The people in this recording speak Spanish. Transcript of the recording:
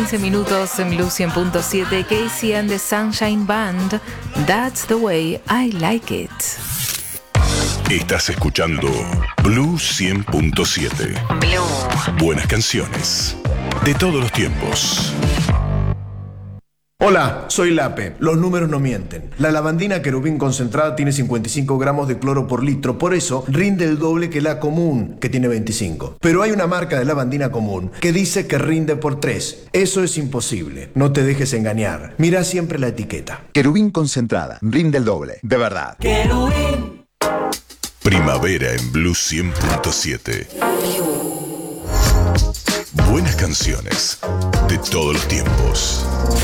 15 minutos en Blue 100.7. Casey and the Sunshine Band. That's the way I like it. Estás escuchando Blue 100.7. Blue. Buenas canciones de todos los tiempos. Hola, soy Lape. Los números no mienten. La lavandina querubín concentrada tiene 55 gramos de cloro por litro, por eso rinde el doble que la común, que tiene 25. Pero hay una marca de lavandina común que dice que rinde por 3. Eso es imposible. No te dejes engañar. Mira siempre la etiqueta. Querubín concentrada, rinde el doble, de verdad. Querubín. Primavera en Blue 100.7. Buenas canciones de todos los tiempos.